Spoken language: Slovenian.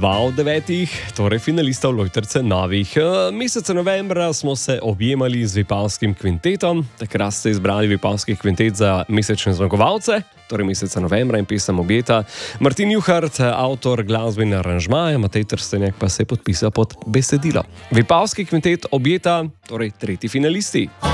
dva od 9, torej finalistov Lojtrce novih. Meseca novembra smo se objemali z Vipavskim kvintetom, takrat ste izbrali Vipavski kvintet za mesečne zmagovalce, torej meseca novembra in pesem Objeta. Martin Juhart, avtor glasbe in aranžmaja, Matej Trstenjak pa se je podpisal pod besedilo. Vipavski kvintet Objeta, torej tretji finalisti.